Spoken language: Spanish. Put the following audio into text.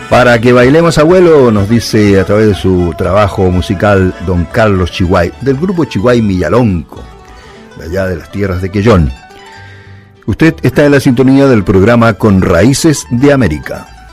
Para que bailemos, abuelo, nos dice a través de su trabajo musical don Carlos Chihuay, del grupo Chihuay Millalonco, de allá de las tierras de Quellón. Usted está en la sintonía del programa Con Raíces de América.